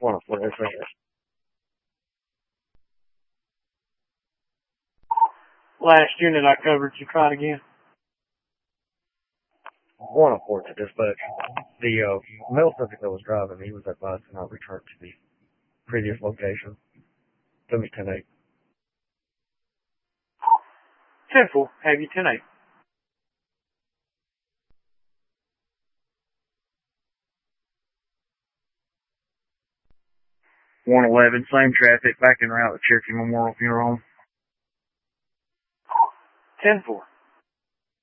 104, that's right. Last unit I covered, you tried again. 104 to dispatch. The male subject that was driving, he was advised to not return to the previous location. Took me 10-8. 10-4, have you 10-8. 111, same traffic, back en route to Cherokee Memorial Funeral Home. 10-4.